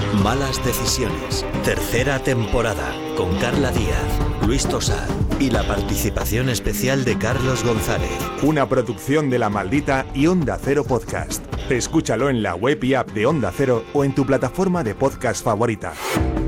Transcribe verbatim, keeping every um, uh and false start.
Malas decisiones, tercera temporada, con Carla Díaz, Luis Tosar y la participación especial de Carlos González. Una producción de La Maldita y Onda Cero Podcast. Escúchalo en la web y app de Onda Cero o en tu plataforma de podcast favorita.